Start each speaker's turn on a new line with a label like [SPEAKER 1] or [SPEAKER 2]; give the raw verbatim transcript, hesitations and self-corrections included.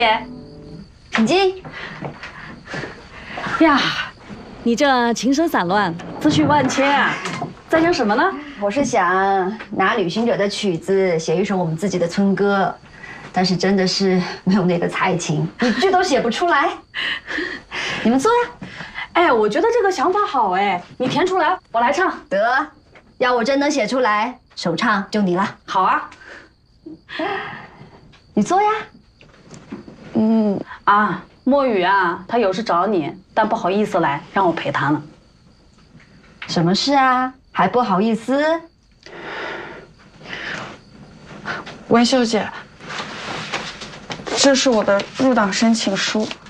[SPEAKER 1] 请进。
[SPEAKER 2] 呀，你这琴声散乱，思绪万千啊，在想什么呢？
[SPEAKER 1] 我是想拿旅行者的曲子写一首我们自己的村歌，但是真的是没有那个才情，一句都写不出来。你们坐呀。
[SPEAKER 2] 哎，我觉得这个想法好哎，你填出来，我来唱。
[SPEAKER 1] 得，要我真能写出来，首唱就你了。
[SPEAKER 2] 好啊。
[SPEAKER 1] 你坐呀。
[SPEAKER 2] 嗯啊，墨雨啊，他有事找你，但不好意思来，让我陪他呢。
[SPEAKER 1] 什么事啊？还不好意思？
[SPEAKER 3] 文秀姐，这是我的入党申请书。